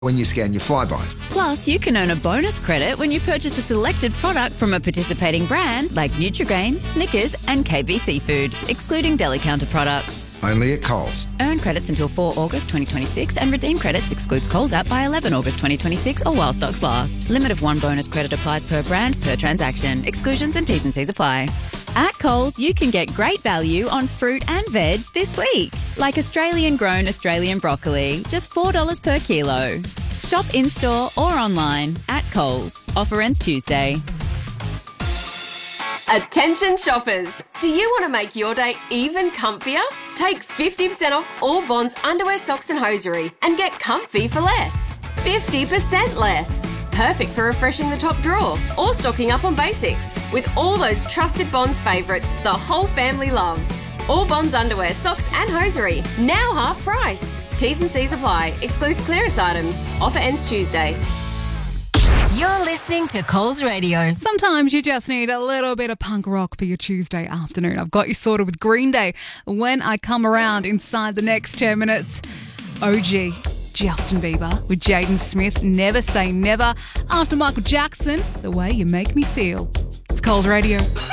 when you scan your Flybuys. Plus, you can earn a bonus credit when you purchase a selected product from a participating brand like Nutri-Grain, Snickers and KB Seafood, excluding deli counter products. Only at Coles. Earn credits until 4 August 2026 and redeem credits excludes Coles app by 11 August 2026 or while stocks last. Limit of 1 bonus credit applies per brand, per transaction. Exclusions and T's and C's apply. At Coles, you can get great value on fruit and veg this week, like Australian-grown Australian broccoli, just $4 per kilo. Shop in-store or online at Coles. Offer ends Tuesday. Attention shoppers! Do you want to make your day even comfier? Take 50% off all Bonds underwear, socks and hosiery and get comfy for less. 50% less. Perfect for refreshing the top drawer or stocking up on basics with all those trusted Bonds favourites the whole family loves. All Bonds underwear, socks and hosiery, now half price. T's and C's apply. Excludes clearance items. Offer ends Tuesday. You're listening to Coles Radio. Sometimes you just need a little bit of punk rock for your Tuesday afternoon. I've got you sorted with Green Day when I come around inside the next 10 minutes. OG Justin Bieber with Jaden Smith, Never Say Never. After Michael Jackson, The Way You Make Me Feel. It's Coles Radio.